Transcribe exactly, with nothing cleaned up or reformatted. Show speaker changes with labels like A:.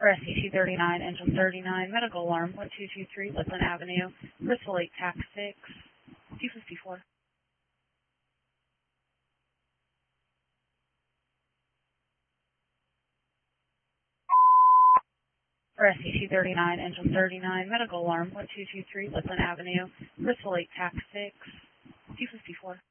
A: Rescue two thirty-nine, engine thirty-nine, medical alarm one two two three, Lakeland Avenue, Bristol Lake, tax six, two fifty-four. Rescue two thirty-nine, engine thirty-nine, medical alarm one two two three, Lakeland Avenue, Bristol Lake, tax six, two fifty-four.